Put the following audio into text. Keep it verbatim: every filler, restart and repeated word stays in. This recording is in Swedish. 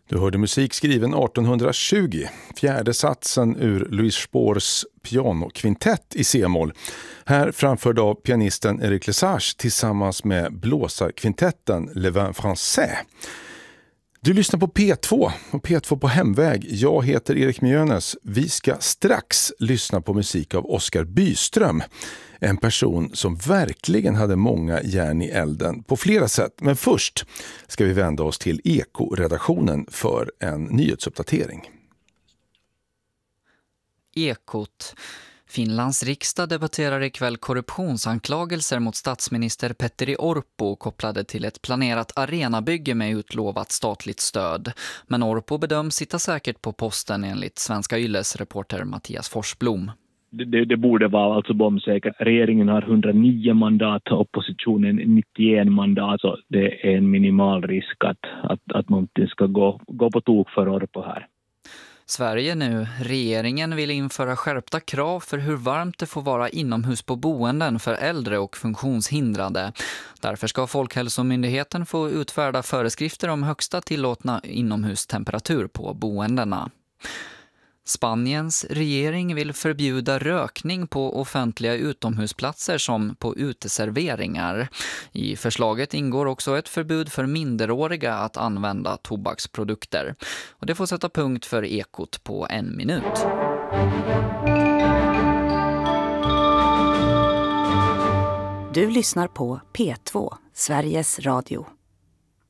Du hörde musik skriven arton tjugo, fjärde satsen ur Louis Spohrs pianokvintett i C-moll. Här framförd av pianisten Eric Lesage tillsammans med blåsarkvintetten Le Vin Français. Du lyssnar på P två och P två på hemväg. Jag heter Erik Mjönes. Vi ska strax lyssna på musik av Oskar Byström. En person som verkligen hade många järn i elden på flera sätt. Men först ska vi vända oss till Eko-redaktionen för en nyhetsuppdatering. Ekot. Finlands riksdag debatterar ikväll korruptionsanklagelser mot statsminister Petteri Orpo kopplade till ett planerat arenabygge med utlovat statligt stöd. Men Orpo bedöms sitta säkert på posten enligt Svenska Ylles reporter Mattias Forsblom. Det, det, det borde vara alltså bombsäkert. Regeringen har hundranio mandat, oppositionen nittioen mandat. Så det är en minimal risk att, att, att någonting ska gå, gå på tok för Orpo här. Sverige nu. Regeringen vill införa skärpta krav för hur varmt det får vara inomhus på boenden för äldre och funktionshindrade. Därför ska Folkhälsomyndigheten få utfärda föreskrifter om högsta tillåtna inomhustemperatur på boendena. Spaniens regering vill förbjuda rökning på offentliga utomhusplatser som på uteserveringar. I förslaget ingår också ett förbud för minderåriga att använda tobaksprodukter. Och det får sätta punkt för Ekot på en minut. Du lyssnar på P två, Sveriges Radio.